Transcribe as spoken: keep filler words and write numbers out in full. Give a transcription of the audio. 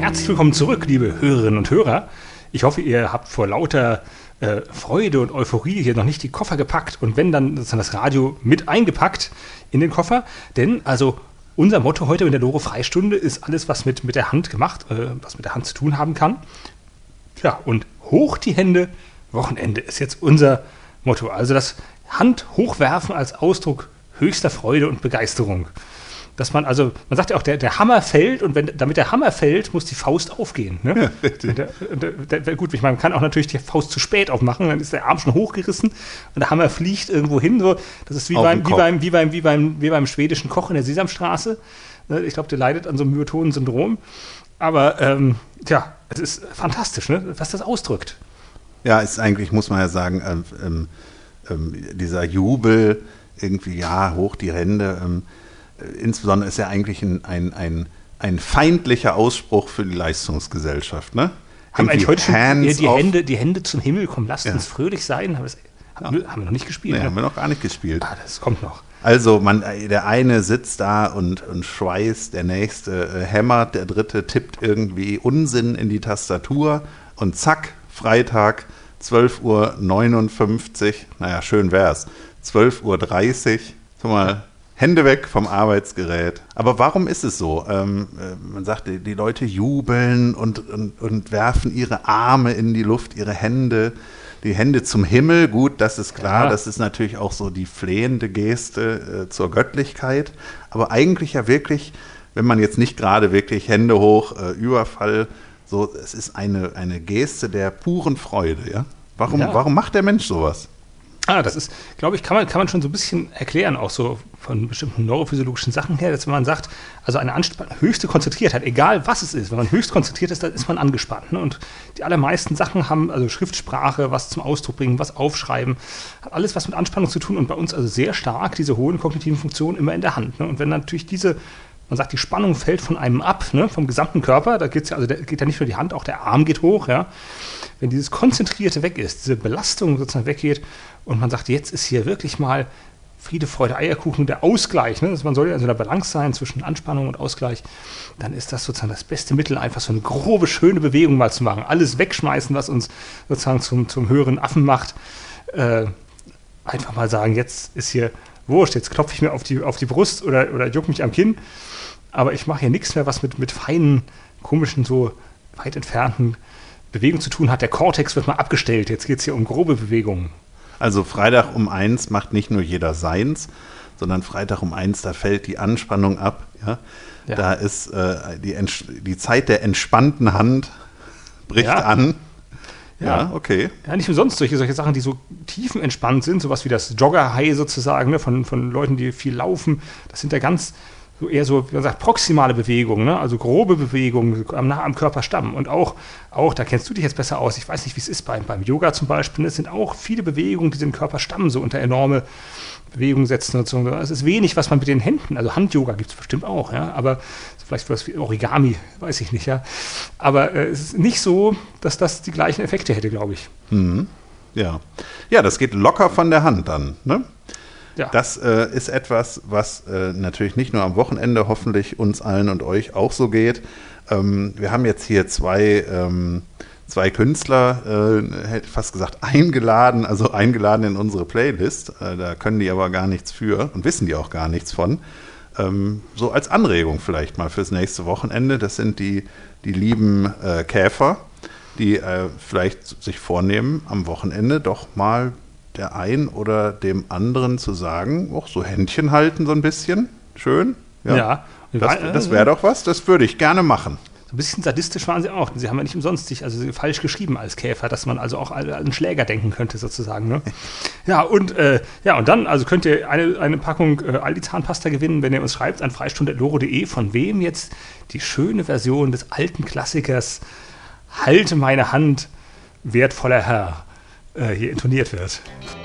Herzlich willkommen zurück, liebe Hörerinnen und Hörer. Ich hoffe, ihr habt vor lauter äh, Freude und Euphorie hier noch nicht die Koffer gepackt und wenn, dann sozusagen das Radio mit eingepackt in den Koffer. Denn also unser Motto heute in der Loro-Freistunde ist alles, was mit, mit der Hand gemacht, äh, was mit der Hand zu tun haben kann. Ja, und hoch die Hände, Wochenende ist jetzt unser Motto. Also das Hand hochwerfen als Ausdruck höchster Freude und Begeisterung. Dass man also, man sagt ja auch, der, der Hammer fällt und wenn, damit der Hammer fällt, muss die Faust aufgehen. Ne? Ja, der, der, der, gut, ich meine, man kann auch natürlich die Faust zu spät aufmachen, dann ist der Arm schon hochgerissen und der Hammer fliegt irgendwo hin. So. Das ist wie beim, wie, beim, wie, beim, wie, beim, wie beim schwedischen Koch in der Sesamstraße. Ich glaube, der leidet an so einem Myotonen-Syndrom. Aber ähm, ja, es ist fantastisch, ne? Was das ausdrückt. Ja, ist eigentlich, muss man ja sagen, ähm, ähm, dieser Jubel, irgendwie, ja, hoch die Hände, ähm, insbesondere ist ja eigentlich ein, ein, ein, ein feindlicher Ausspruch für die Leistungsgesellschaft. Ne? Haben eigentlich heute schon die, die, Hände, die Hände zum Himmel, komm, lasst ja. uns fröhlich sein. Haben, das, haben, ja. haben wir noch nicht gespielt? Nee, ne? haben wir noch gar nicht gespielt. Ah, das kommt noch. Also man, der eine sitzt da und, und schweißt, der nächste äh, hämmert, der dritte tippt irgendwie Unsinn in die Tastatur und zack, Freitag, zwölf Uhr neunundfünfzig, naja, schön wär's, zwölf Uhr dreißig, guck mal, Hände weg vom Arbeitsgerät. Aber warum ist es so? Ähm, äh, man sagt, die, die Leute jubeln und, und, und werfen ihre Arme in die Luft, ihre Hände, die Hände zum Himmel. Gut, das ist klar, ja. Das ist natürlich auch so die flehende Geste äh, zur Göttlichkeit. Aber eigentlich ja wirklich, wenn man jetzt nicht gerade wirklich Hände hoch, äh, Überfall, so, es ist eine, eine Geste der puren Freude. Ja? Warum, ja. warum macht der Mensch sowas? Ah, das ist, glaube ich, kann man, kann man schon so ein bisschen erklären, auch so von bestimmten neurophysiologischen Sachen her, dass wenn man sagt, also eine Ansp- höchste Konzentriertheit, egal was es ist, wenn man höchst konzentriert ist, dann ist man angespannt. Ne? Und die allermeisten Sachen haben, also Schriftsprache, was zum Ausdruck bringen, was aufschreiben, hat alles was mit Anspannung zu tun und bei uns also sehr stark diese hohen kognitiven Funktionen immer in der Hand. Ne? Und wenn natürlich diese, man sagt, die Spannung fällt von einem ab, ne? Vom gesamten Körper, da geht's ja, also da geht ja nicht nur die Hand, auch der Arm geht hoch, ja. Wenn dieses Konzentrierte weg ist, diese Belastung sozusagen weggeht und man sagt, jetzt ist hier wirklich mal Friede, Freude, Eierkuchen, der Ausgleich, ne? Man soll ja also in der Balance sein zwischen Anspannung und Ausgleich, dann ist das sozusagen das beste Mittel, einfach so eine grobe, schöne Bewegung mal zu machen. Alles wegschmeißen, was uns sozusagen zum, zum höheren Affen macht. Äh, einfach mal sagen, jetzt ist hier wurscht, jetzt klopfe ich mir auf die, auf die Brust oder, oder juck mich am Kinn, aber ich mache hier nichts mehr, was mit, mit feinen, komischen, so weit entfernten Bewegungen zu tun hat. Der Kortex wird mal abgestellt, jetzt geht es hier um grobe Bewegungen. Also Freitag um eins macht nicht nur jeder seins, sondern Freitag um eins, da fällt die Anspannung ab. Ja? Ja. Da ist äh, die, die Zeit der entspannten Hand bricht ja. an. Ja, ja, okay. Ja, nicht umsonst solche, solche Sachen, die so tiefenentspannt sind, sowas wie das Jogger-High sozusagen, ne, von, von Leuten, die viel laufen. Das sind ja ganz so eher so, wie man sagt, proximale Bewegungen, ne? Also grobe Bewegungen am, nah am Körperstamm. Und auch, auch, da kennst du dich jetzt besser aus, ich weiß nicht, wie es ist beim, beim Yoga zum Beispiel, es sind auch viele Bewegungen, die den Körperstamm so unter enorme Bewegungen setzen. Und so. Es ist wenig, was man mit den Händen, also Hand-Yoga gibt es bestimmt auch, ja, aber vielleicht was wie Origami, weiß ich nicht, ja. Aber äh, es ist nicht so, dass das die gleichen Effekte hätte, glaube ich. Mhm. Ja. Ja, das geht locker von der Hand dann, ne? Ja. Das äh, ist etwas, was äh, natürlich nicht nur am Wochenende hoffentlich uns allen und euch auch so geht. Ähm, wir haben jetzt hier zwei, ähm, zwei Künstler, äh, hätte fast gesagt, eingeladen, also eingeladen in unsere Playlist. Äh, da können die aber gar nichts für und wissen die auch gar nichts von. Ähm, so als Anregung vielleicht mal fürs nächste Wochenende. Das sind die, die lieben äh, Käfer, die äh, vielleicht sich vornehmen, am Wochenende doch mal der ein oder dem anderen zu sagen, auch so Händchen halten so ein bisschen, schön. Ja, ja. Das, das wäre doch was, das würde ich gerne machen. So ein bisschen sadistisch waren sie auch. Sie haben ja nicht umsonst sich also falsch geschrieben als Käfer, dass man also auch an einen Schläger denken könnte sozusagen. Ne? Ja, und, äh, ja, und dann also könnt ihr eine, eine Packung äh, Aldi Zahnpasta gewinnen, wenn ihr uns schreibt an freistunde punkt loro punkt de, von wem jetzt die schöne Version des alten Klassikers Halte meine Hand, wertvoller Herr, äh, hier intoniert wird.